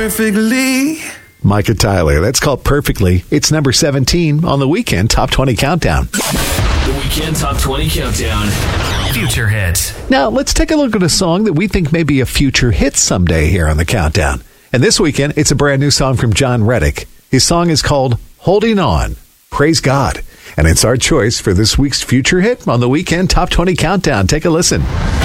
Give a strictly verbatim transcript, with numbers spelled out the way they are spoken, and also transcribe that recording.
perfectly. Micah Tyler, that's called Perfectly. It's number seventeen on the Weekend Top twenty Countdown. The Weekend Top twenty Countdown. Future hit. Now, let's take a look at a song that we think may be a future hit someday here on the Countdown. And this weekend, it's a brand new song from John Reddick. His song is called Holding On. Praise God. And it's our choice for this week's future hit on the Weekend Top twenty Countdown. Take a listen.